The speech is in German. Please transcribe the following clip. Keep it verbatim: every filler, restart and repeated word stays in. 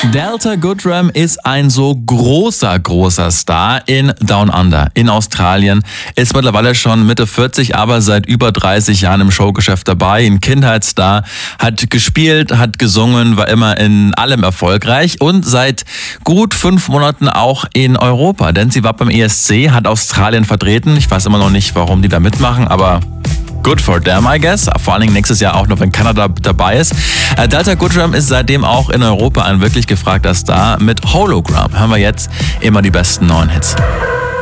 Delta Goodrem ist ein so großer, großer Star in Down Under, in Australien. Ist mittlerweile schon Mitte vierzig, aber seit über dreißig Jahren im Showgeschäft dabei. Ein Kindheitsstar, hat gespielt, hat gesungen, war immer in allem erfolgreich und seit gut fünf Monaten auch in Europa. Denn sie war beim E S C, hat Australien vertreten. Ich weiß immer noch nicht, warum die da mitmachen, aber good for them, I guess. Vor allen Dingen nächstes Jahr auch noch, wenn Kanada dabei ist. Delta Goodrem ist seitdem auch in Europa ein wirklich gefragter Star. Mit Hologram hören wir jetzt immer die besten neuen Hits.